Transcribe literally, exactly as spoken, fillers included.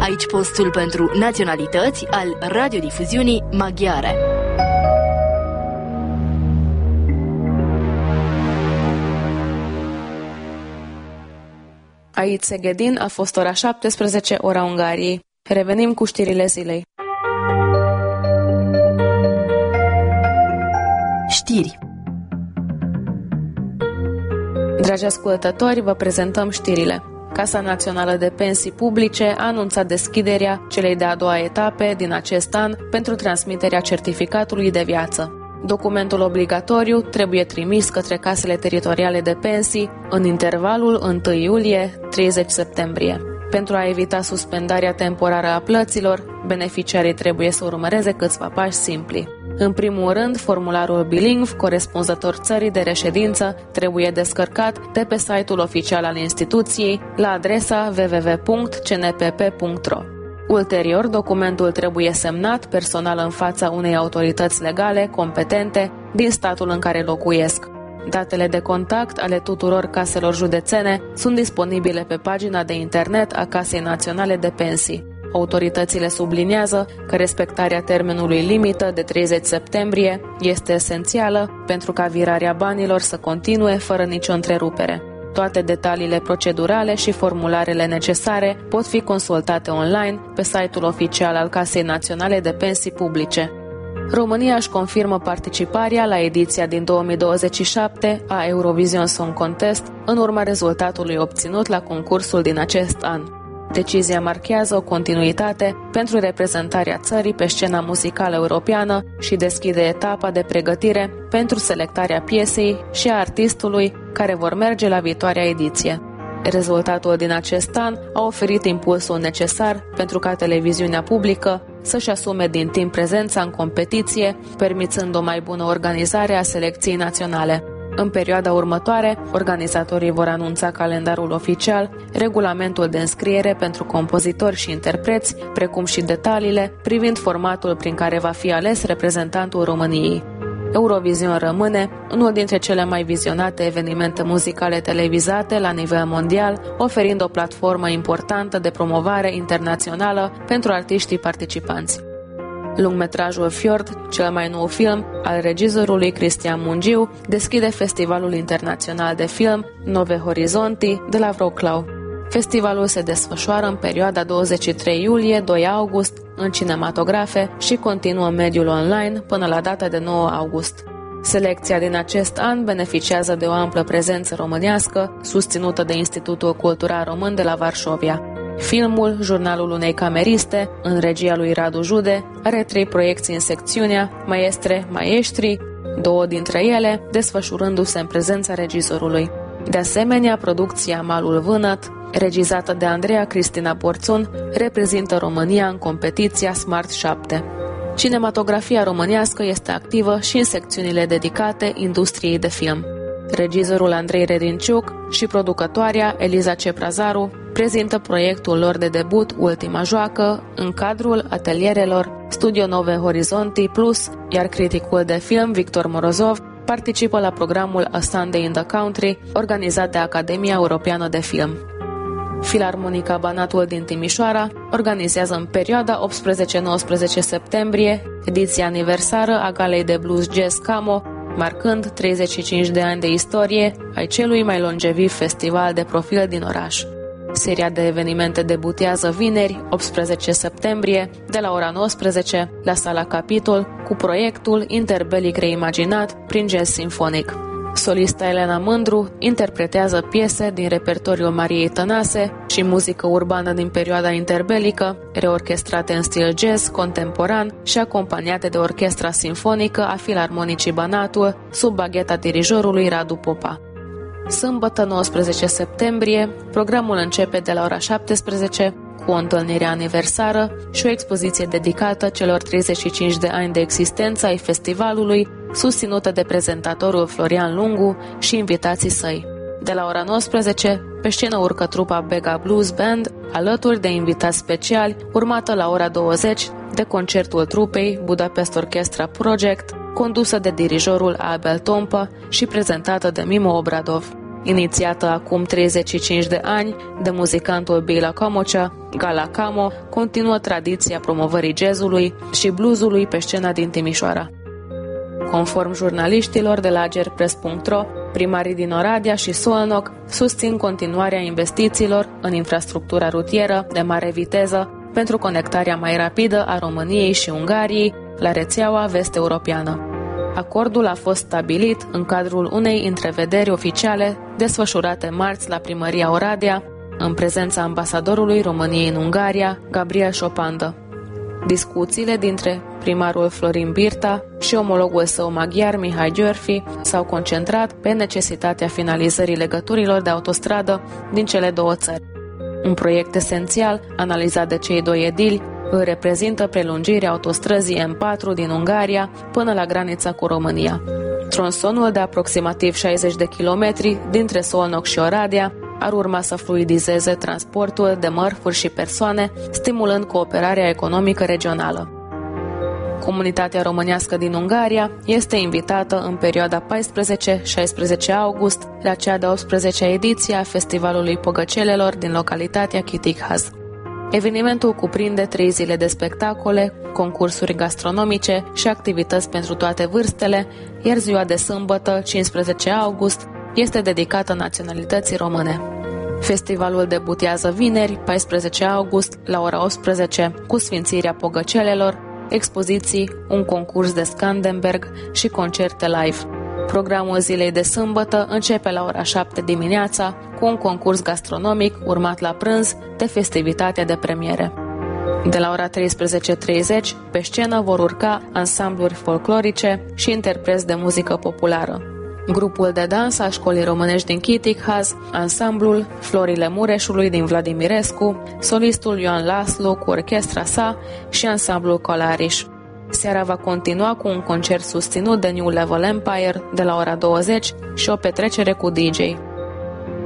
Aici postul pentru naționalități al radiodifuziunii maghiare. Aici Segedin, a fost ora șaptesprezece, ora Ungariei. Revenim cu știrile zilei. Știri. Dragi ascultători, vă prezentăm știrile. Casa Națională de Pensii Publice a anunțat deschiderea celei de-a doua etape din acest an pentru transmiterea certificatului de viață. Documentul obligatoriu trebuie trimis către casele teritoriale de pensii în intervalul întâi iulie - treizeci septembrie. Pentru a evita suspendarea temporară a plăților, beneficiarii trebuie să urmăreze câțiva pași simpli. În primul rând, formularul bilingv corespunzător țării de reședință trebuie descărcat de pe site-ul oficial al instituției la adresa w w w punct c n p p punct r o. Ulterior, documentul trebuie semnat personal în fața unei autorități legale competente din statul în care locuiesc. Datele de contact ale tuturor caselor județene sunt disponibile pe pagina de internet a Casei Naționale de Pensii. Autoritățile subliniază că respectarea termenului limită de treizeci septembrie este esențială pentru ca virarea banilor să continue fără nicio întrerupere. Toate detaliile procedurale și formularele necesare pot fi consultate online pe site-ul oficial al Casei Naționale de Pensii Publice. România își confirmă participarea la ediția din două mii douăzeci și șapte a Eurovision Song Contest în urma rezultatului obținut la concursul din acest an. Decizia marchează o continuitate pentru reprezentarea țării pe scena muzicală europeană și deschide etapa de pregătire pentru selectarea piesei și a artistului care vor merge la viitoarea ediție. Rezultatul din acest an a oferit impulsul necesar pentru ca televiziunea publică să-și asume din timp prezența în competiție, permițând o mai bună organizare a selecției naționale. În perioada următoare, organizatorii vor anunța calendarul oficial, regulamentul de înscriere pentru compozitori și interpreți, precum și detaliile privind formatul prin care va fi ales reprezentantul României. Eurovision rămâne unul dintre cele mai vizionate evenimente muzicale televizate la nivel mondial, oferind o platformă importantă de promovare internațională pentru artiștii participanți. Lungmetrajul Fjord, cel mai nou film al regizorului Cristian Mungiu, deschide Festivalul Internațional de Film Nove Horizonti de la Wroclaw. Festivalul se desfășoară în perioada douăzeci și trei iulie - doi august în cinematografe și continuă în mediul online până la data de nouă august. Selecția din acest an beneficiază de o amplă prezență românească, susținută de Institutul Cultural Român de la Varșovia. Filmul, jurnalul unei cameriste, în regia lui Radu Jude, are trei proiecții în secțiunea Maestre, Maestri, două dintre ele desfășurându-se în prezența regizorului. De asemenea, producția Malul Vânăt, regizată de Andreea Cristina Porțun, reprezintă România în competiția Smart șapte. Cinematografia românească este activă și în secțiunile dedicate industriei de film. Regizorul Andrei Redinciuc și producătoarea Eliza Ceprazaru prezintă proiectul lor de debut Ultima Joacă în cadrul atelierelor Studio Nove Horizonti Plus, iar criticul de film Victor Morozov participă la programul A Sunday in the Country, organizat de Academia Europeană de Film. Filarmonica Banatul din Timișoara organizează în perioada optsprezece nouăsprezece septembrie ediția aniversară a Galei de Blues Jazz Camo, marcând treizeci și cinci de ani de istorie ai celui mai longeviv festival de profil din oraș. Seria de evenimente debutează vineri, optsprezece septembrie, de la ora nouăsprezece, la Sala Capitol, cu proiectul Interbelic reimaginat prin jazz sinfonic. Solista Elena Mândru interpretează piese din repertoriul Mariei Tănase și muzică urbană din perioada interbelică, reorchestrate în stil jazz contemporan și acompaniate de orchestra sinfonică a Filarmonicii Banatul, sub bagheta dirijorului Radu Popa. Sâmbătă, nouăsprezece septembrie, programul începe de la ora șaptesprezece cu o întâlnire aniversară și o expoziție dedicată celor treizeci și cinci de ani de existență ai festivalului, susținută de prezentatorul Florian Lungu și invitații săi. De la ora nouăsprezece, pe scenă urcă trupa Bega Blues Band, alături de invitați speciali, urmată la ora douăzeci de concertul trupei Budapest Orchestra Project, condusă de dirijorul Abel Tompa și prezentată de Mimo Obradov. Inițiată acum treizeci și cinci de ani de muzicantul Bila Kamocea, Gala Camo continuă tradiția promovării jazzului și bluesului pe scena din Timișoara. Conform jurnaliștilor de la agerpress punct ro, primarii din Oradea și Szolnok susțin continuarea investițiilor în infrastructura rutieră de mare viteză pentru conectarea mai rapidă a României și Ungariei la rețeaua vest-europeană. Acordul a fost stabilit în cadrul unei întrevederi oficiale desfășurate marți la primăria Oradea, în prezența ambasadorului României în Ungaria, Gabriel Șopandă. Discuțiile dintre primarul Florin Birta și omologul său maghiar Mihai Györfi s-au concentrat pe necesitatea finalizării legăturilor de autostradă din cele două țări. Un proiect esențial, analizat de cei doi edili, îl reprezintă prelungirea autostrăzii M patru din Ungaria până la granița cu România. Tronsonul de aproximativ șaizeci de kilometri dintre Szolnok și Oradea ar urma să fluidizeze transportul de mărfuri și persoane, stimulând cooperarea economică regională. Comunitatea românească din Ungaria este invitată în perioada paisprezece șaisprezece august la cea de-a optsprezecea ediție a Festivalului Pogăcelelor din localitatea Chitikhaz. Evenimentul cuprinde trei zile de spectacole, concursuri gastronomice și activități pentru toate vârstele, iar ziua de sâmbătă, cincisprezece august, este dedicată naționalității române. Festivalul debutează vineri, paisprezece august, la ora optsprezece, cu sfințirea Pogăcelelor, expoziții, un concurs de Scandenberg și concerte live. Programul zilei de sâmbătă începe la ora șapte dimineața cu un concurs gastronomic urmat la prânz de festivitatea de premiere. De la ora treisprezece treizeci, pe scenă vor urca ansambluri folclorice și interpreți de muzică populară. Grupul de dans al Școlii Românești din Chitikhaz, ansamblul Florile Mureșului din Vladimirescu, solistul Ioan Laslu cu orchestra sa și ansamblul Colariș. Seara va continua cu un concert susținut de New Level Empire de la ora douăzeci și o petrecere cu D J.